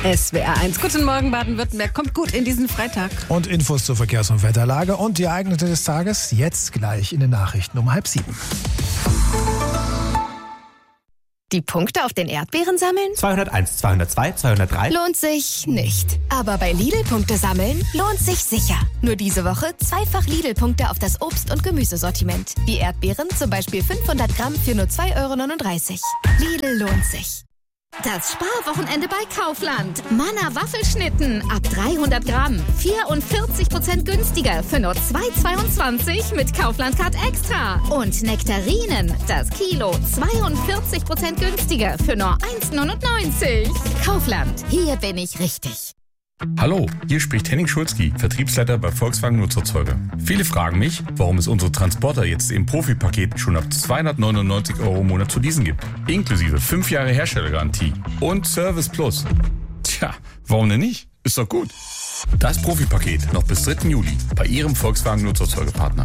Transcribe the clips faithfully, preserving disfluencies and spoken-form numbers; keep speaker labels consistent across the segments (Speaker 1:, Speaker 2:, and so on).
Speaker 1: S W R eins. Guten Morgen, Baden-Württemberg. Kommt gut in diesen Freitag.
Speaker 2: Und Infos zur Verkehrs- und Wetterlage und die Ereignisse des Tages jetzt gleich in den Nachrichten um halb sieben.
Speaker 3: Die Punkte auf den Erdbeeren sammeln?
Speaker 4: zweihunderteins, zweihundertzwei, zweihundertdrei.
Speaker 3: Lohnt sich nicht. Aber bei Lidl Punkte sammeln lohnt sich sicher. Nur diese Woche zweifach Lidl-Punkte auf das Obst- und Gemüsesortiment. Die Erdbeeren zum Beispiel fünfhundert Gramm für nur zwei Euro neununddreißig. Lidl lohnt sich.
Speaker 5: Das Sparwochenende bei Kaufland. Manna Waffelschnitten ab dreihundert Gramm. vierundvierzig Prozent günstiger für nur zwei Euro zweiundzwanzig mit Kaufland Card Extra. Und Nektarinen, das Kilo zweiundvierzig Prozent günstiger für nur eins Euro neunundneunzig. Kaufland, hier bin ich richtig.
Speaker 6: Hallo, hier spricht Henning Schulzki, Vertriebsleiter bei Volkswagen Nutzerzeuger. Viele fragen mich, warum es unsere Transporter jetzt im Profi-Paket schon ab zweihundertneunundneunzig Euro im Monat zu leasen gibt. Inklusive fünf Jahre Herstellergarantie und Service Plus. Tja, warum denn nicht? Ist doch gut. Das Profi-Paket noch bis dritten Juli bei Ihrem Volkswagen Nutzerzeugerpartner.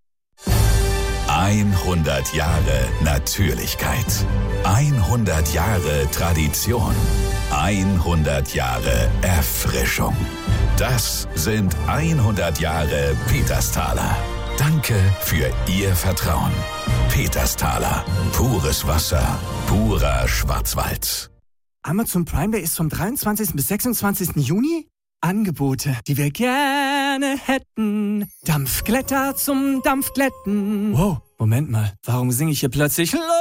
Speaker 7: hundert Jahre Natürlichkeit. hundert Jahre Tradition. hundert Jahre Erfrischung. Das sind hundert Jahre Petersthaler. Danke für Ihr Vertrauen. Petersthaler. Pures Wasser. Purer Schwarzwald.
Speaker 8: Amazon Prime Day ist vom dreiundzwanzigsten bis sechsundzwanzigsten Juni. Angebote, die wir gerne hätten. Dampfglätter zum Dampfglätten. Wow, Moment mal. Warum singe ich hier plötzlich